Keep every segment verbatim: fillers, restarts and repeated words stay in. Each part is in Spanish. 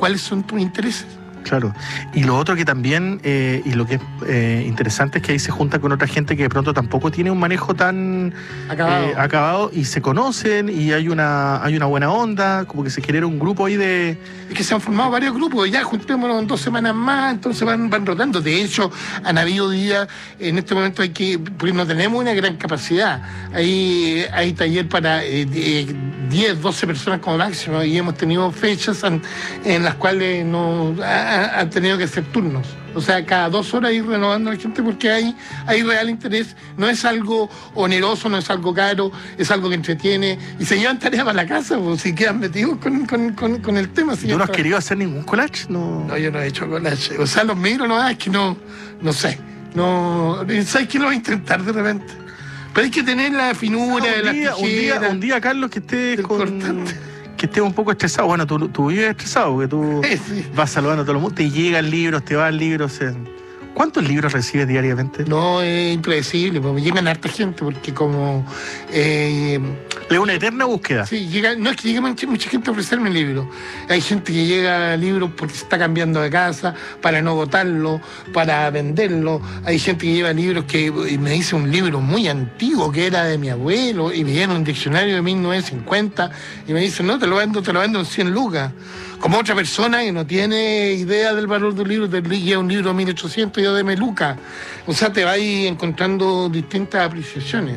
cuáles son tus intereses. Claro. Y lo otro que también, eh, y lo que es eh, interesante es que ahí se junta con otra gente que de pronto tampoco tiene un manejo tan acabado, eh, acabado y se conocen y hay una hay una buena onda, como que se genera un grupo ahí de... Es que se han formado varios grupos, ya juntémonos en dos semanas más, entonces van, van rotando. De hecho, han habido días, en este momento hay que, porque no tenemos una gran capacidad, hay, hay taller para eh, diez, doce personas como máximo y hemos tenido fechas en, en las cuales no... han tenido que hacer turnos. O sea, cada dos horas ir renovando a la gente porque hay, hay real interés. No es algo oneroso, no es algo caro, es algo que entretiene y se llevan tareas para la casa, pues, si quedan metidos con, con, con, con el tema. Si ¿Tú no has querido hacer ningún collage? No, no, yo no he hecho collage. O sea, los miro, no, es que no, no sé. No, ¿sabes qué lo voy a intentar de repente? Pero hay que tener la finura de las tijeras. Un día, un día, Carlos, que estés con... Cortante. Que estés un poco estresado. Bueno, tú, tú vives estresado, porque tú sí. vas saludando a todo el mundo, te llegan libros, te van libros. Eh. ¿Cuántos libros recibes diariamente? No, es impredecible, porque me llegan harta gente, porque como... Eh, es una eterna búsqueda. Sí, llega, no es que llegue mucha, mucha gente a ofrecerme libros. Hay gente que llega a libros porque se está cambiando de casa, para no botarlo, para venderlo. Hay gente que lleva libros que me dice un libro muy antiguo que era de mi abuelo y me llena un diccionario de mil novecientos cincuenta y me dice, no, te lo vendo, te lo vendo en cien lucas. Como otra persona que no tiene idea del valor de un libro, te lleva un libro de mil ochocientos y yo de meluca. O sea, te vas encontrando distintas apreciaciones.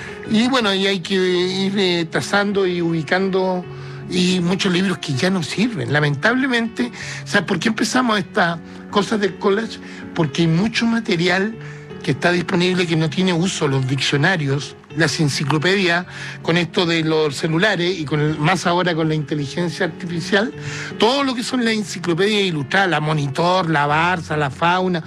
Y bueno, y hay que ir eh, trazando y ubicando y muchos libros que ya no sirven, lamentablemente. ¿Sabes por qué empezamos estas cosas del collage? Porque hay mucho material que está disponible que no tiene uso, los diccionarios, las enciclopedias, con esto de los celulares y con el, más ahora con la inteligencia artificial, todo lo que son las enciclopedias ilustradas, la Monitor, la Barça, la Fauna,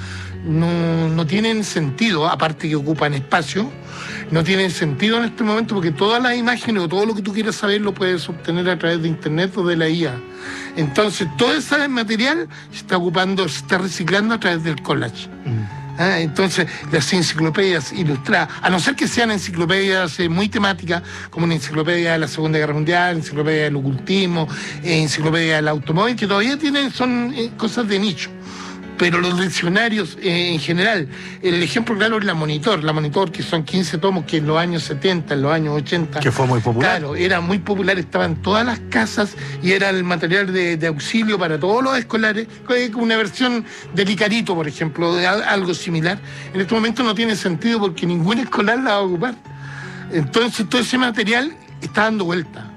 no, no tienen sentido, aparte que ocupan espacio, no tienen sentido en este momento porque todas las imágenes o todo lo que tú quieras saber lo puedes obtener a través de internet o de la I A. Entonces, todo ese material se está ocupando, se está reciclando a través del collage. Mm. Ah, entonces, las enciclopedias ilustradas, a no ser que sean enciclopedias eh, muy temáticas, como una enciclopedia de la Segunda Guerra Mundial, enciclopedia del ocultismo, eh, enciclopedia del automóvil, que todavía tienen, son eh, cosas de nicho. Pero los diccionarios eh, en general, el ejemplo claro es la Monitor, la Monitor que son quince tomos que en los años setenta, en los años ochenta... Que fue muy popular. Claro, era muy popular, estaba en todas las casas y era el material de, de auxilio para todos los escolares, una versión del Icarito, por ejemplo, de algo similar. En este momento no tiene sentido porque ningún escolar la va a ocupar. Entonces todo ese material está dando vuelta.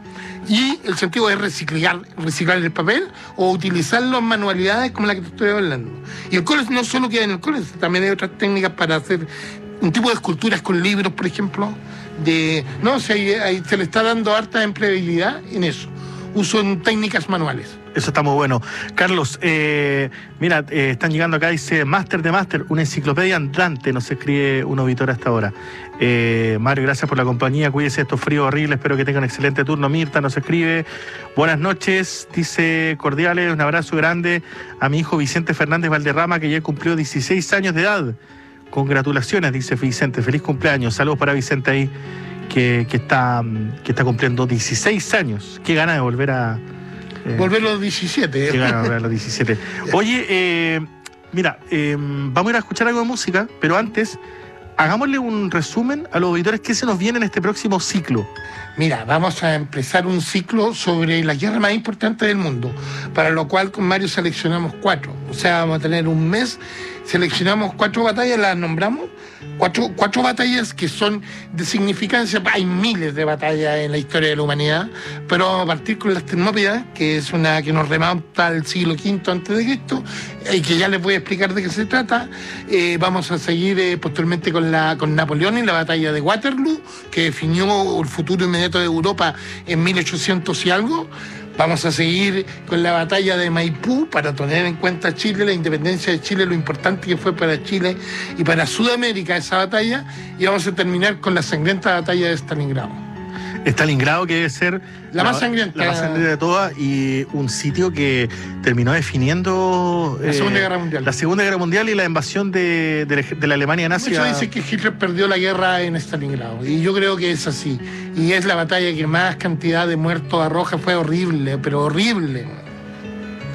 Y el sentido es reciclar, reciclar el papel o utilizarlo en manualidades como la que te estoy hablando. Y el collage no solo queda en el collage, también hay otras técnicas para hacer un tipo de esculturas con libros, por ejemplo. De, no, o sea, ahí, ahí se le está dando harta empleabilidad en eso. Uso en técnicas manuales. Eso está muy bueno. Carlos, eh, mira, eh, están llegando acá, dice Máster de Máster, una enciclopedia andante, nos escribe un auditor hasta ahora. Eh, Mario, gracias por la compañía, cuídese estos fríos horribles, espero que tengan un excelente turno. Mirta nos escribe, buenas noches, dice cordiales, un abrazo grande a mi hijo Vicente Fernández Valderrama, que ya cumplió dieciséis años de edad. Congratulaciones, dice Vicente, feliz cumpleaños, saludos para Vicente ahí, que, que, está, que está cumpliendo dieciséis años. Qué gana de volver a... Eh, volver a los diecisiete. Qué gana de volver a los diecisiete. Oye, eh, mira, eh, vamos a ir a escuchar algo de música, pero antes... hagámosle un resumen a los auditores que se nos viene en este próximo ciclo. Mira, vamos a empezar un ciclo sobre la guerra más importante del mundo, para lo cual con Mario seleccionamos cuatro. O sea, vamos a tener un mes, seleccionamos cuatro batallas, las nombramos, cuatro, cuatro batallas que son de significancia. Hay miles de batallas en la historia de la humanidad, pero vamos a partir con las Termópilas, que es una que nos remonta al siglo quinto antes de Cristo, y que ya les voy a explicar de qué se trata. Eh, vamos a seguir eh, posteriormente con, la, con Napoleón y la batalla de Waterloo, que definió el futuro inmediato de Europa en mil ochocientos y algo. Vamos a seguir con la batalla de Maipú para tener en cuenta Chile, la independencia de Chile, lo importante que fue para Chile y para Sudamérica esa batalla. Y vamos a terminar con la sangrienta batalla de Stalingrado. Stalingrado, que debe ser la, la más sangrienta. La más sangrienta de todas, y un sitio que terminó definiendo la eh, Segunda Guerra Mundial. La Segunda Guerra Mundial y la invasión de, de, de la Alemania nazi. Muchos dicen que Hitler perdió la guerra en Stalingrado, y yo creo que es así. Y es la batalla que más cantidad de muertos arroja, fue horrible, pero horrible.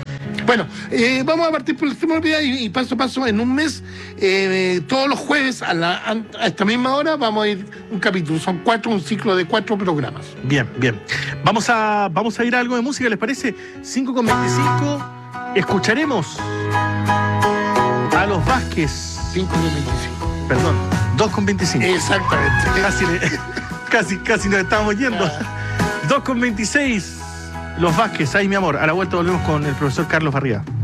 Bueno, eh, vamos a partir por el tema y, y paso a paso, en un mes, eh, todos los jueves a, la, a esta misma hora vamos a ir un capítulo. Son cuatro, un ciclo de cuatro programas. Bien, bien. Vamos a, vamos a ir a algo de música, ¿les parece? cinco con veinticinco. Escucharemos a los Vázquez. cinco con veinticinco. Perdón, dos con veinticinco. Exactamente. Casi, casi, casi nos estamos yendo. dos con veintiséis. Los Vázquez, ahí mi amor. A la vuelta volvemos con el profesor Carlos Barriga.